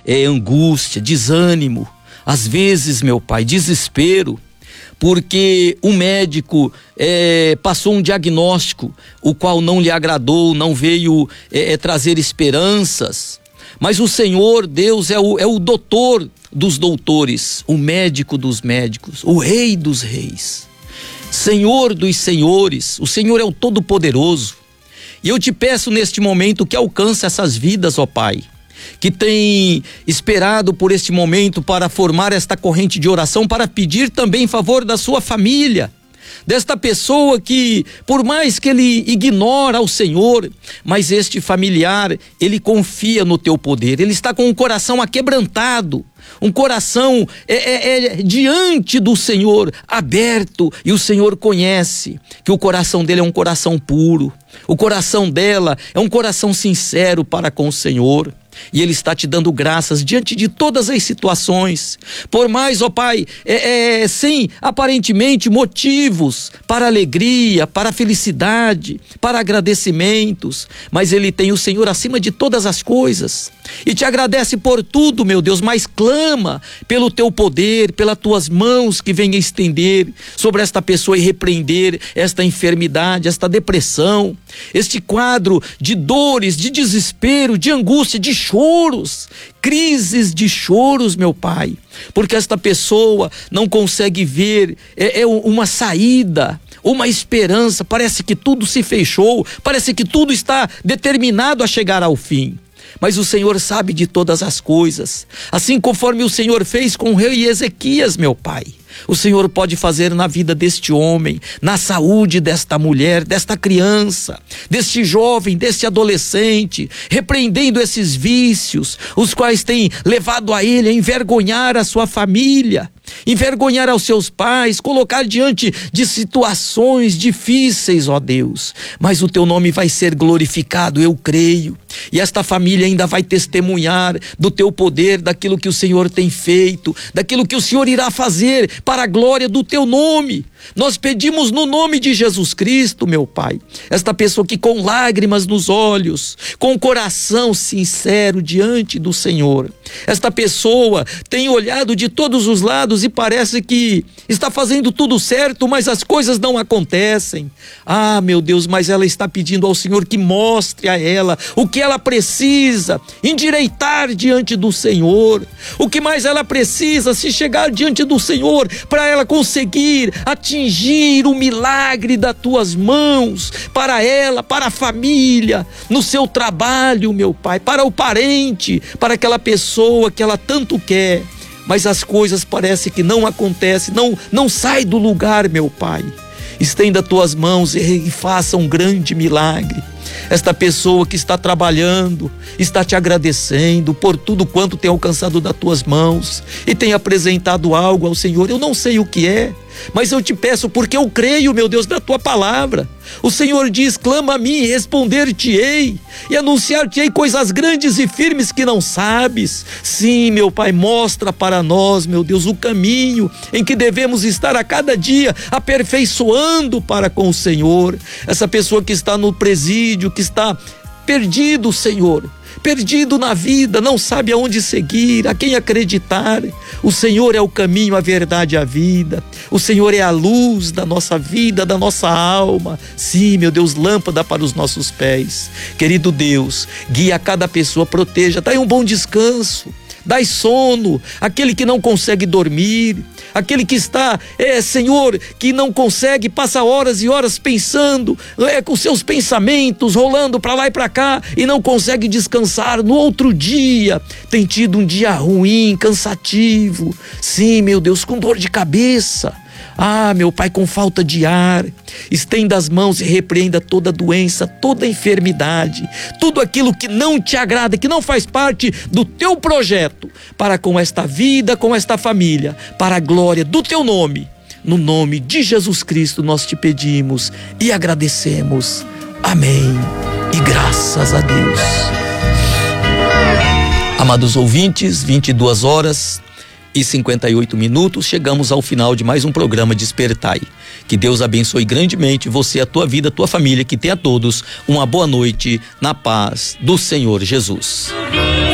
angústia, desânimo, às vezes, meu Pai, desespero, porque o médico passou um diagnóstico, o qual não lhe agradou, não veio trazer esperanças. Mas o Senhor, Deus, é o doutor dos doutores, o médico dos médicos, o rei dos reis, Senhor dos senhores. O Senhor é o Todo-Poderoso. E eu te peço neste momento que alcance essas vidas, ó Pai, que tem esperado por este momento para formar esta corrente de oração, para pedir também em favor da sua família, desta pessoa que, por mais que ele ignora o Senhor, mas este familiar, ele confia no teu poder, ele está com o coração aquebrantado, um coração diante do Senhor, aberto, e o Senhor conhece que o coração dele é um coração puro, o coração dela é um coração sincero para com o Senhor. E Ele está te dando graças diante de todas as situações, por mais, ó Pai, sem aparentemente motivos para alegria, para felicidade, para agradecimentos, mas Ele tem o Senhor acima de todas as coisas, e te agradece por tudo, meu Deus, mas clama pelo teu poder, pelas tuas mãos que venham estender sobre esta pessoa e repreender esta enfermidade, esta depressão, este quadro de dores, de desespero, de angústia, de choros, crises de choros, meu Pai, porque esta pessoa não consegue ver uma saída, uma esperança. Parece que tudo se fechou, parece que tudo está determinado a chegar ao fim. Mas o Senhor sabe de todas as coisas, assim conforme o Senhor fez com o rei Ezequias, meu Pai. O Senhor pode fazer na vida deste homem, na saúde desta mulher, desta criança, deste jovem, deste adolescente, repreendendo esses vícios, os quais têm levado a ele a envergonhar a sua família, envergonhar aos seus pais, colocar diante de situações difíceis, ó Deus. Mas o teu nome vai ser glorificado, eu creio, e esta família ainda vai testemunhar do teu poder, daquilo que o Senhor tem feito, daquilo que o Senhor irá fazer para a glória do teu nome. Nós pedimos no nome de Jesus Cristo, meu Pai, esta pessoa que com lágrimas nos olhos, com o coração sincero diante do Senhor, esta pessoa tem olhado de todos os lados e parece que está fazendo tudo certo, mas as coisas não acontecem. Ah, meu Deus, mas ela está pedindo ao Senhor que mostre a ela o que ela precisa endireitar diante do Senhor, o que mais ela precisa se chegar diante do Senhor para ela conseguir atingir o milagre das tuas mãos, para ela, para a família, no seu trabalho, meu Pai, para o parente, para aquela pessoa que ela tanto quer, mas as coisas parecem que não acontecem, não sai do lugar, meu Pai. Estenda as tuas mãos e faça um grande milagre. Esta pessoa que está trabalhando, está te agradecendo por tudo quanto tem alcançado das tuas mãos e tem apresentado algo ao Senhor. Eu não sei o que é, mas eu te peço porque eu creio, meu Deus, na tua palavra. O Senhor diz: clama a mim e responder-te-ei e anunciar-te-ei coisas grandes e firmes que não sabes. Sim, meu Pai, mostra para nós, meu Deus, o caminho em que devemos estar a cada dia aperfeiçoando para com o Senhor. Essa pessoa que está no presídio, que está perdido, Senhor, perdido na vida, não sabe aonde seguir, a quem acreditar. O Senhor é o caminho, a verdade e a vida. O Senhor é a luz da nossa vida, da nossa alma. Sim, meu Deus, lâmpada para os nossos pés. Querido Deus, guia cada pessoa, proteja, dai um bom descanso, dai sono, aquele que não consegue dormir, aquele que está, Senhor, que não consegue, passa horas e horas pensando, com seus pensamentos rolando para lá e para cá e não consegue descansar. No outro dia tem tido um dia ruim, cansativo, sim, meu Deus, com dor de cabeça. Ah, meu Pai, com falta de ar, estenda as mãos e repreenda toda doença, toda enfermidade, tudo aquilo que não te agrada, que não faz parte do teu projeto para com esta vida, com esta família, para a glória do teu nome. No nome de Jesus Cristo nós te pedimos e agradecemos. Amém. E graças a Deus. Amados ouvintes, 22h58, chegamos ao final de mais um programa Despertai. Que Deus abençoe grandemente você, a tua vida, a tua família, que tenha todos uma boa noite na paz do Senhor Jesus.